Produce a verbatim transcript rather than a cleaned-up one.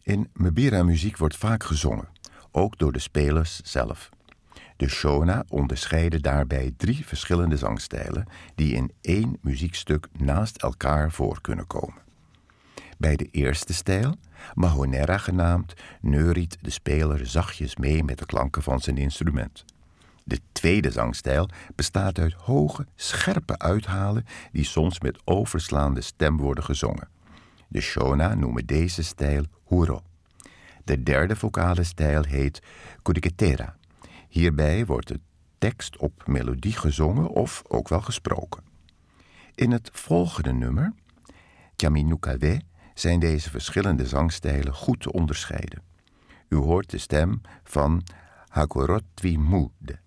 In Mbira-muziek wordt vaak gezongen, ook door de spelers zelf. De Shona onderscheiden daarbij drie verschillende zangstijlen die in één muziekstuk naast elkaar voor kunnen komen. Bij de eerste stijl, Mahonera genaamd, neuriet de speler zachtjes mee met de klanken van zijn instrument. De tweede zangstijl bestaat uit hoge, scherpe uithalen die soms met overslaande stem worden gezongen. De Shona noemen deze stijl huro. De derde vocale stijl heet kuriketera. Hierbij wordt de tekst op melodie gezongen of ook wel gesproken. In het volgende nummer, Kyaminukawe, zijn deze verschillende zangstijlen goed te onderscheiden. U hoort de stem van Hagorotwi Mude.